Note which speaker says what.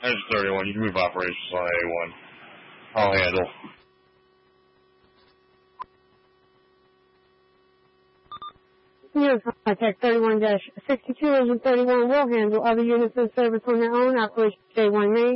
Speaker 1: Engine 31, you can move operations on A1. I'll handle.
Speaker 2: Unit Contact 31-62, Engine 31 will handle. Other units in service on their own. Operation J1 main.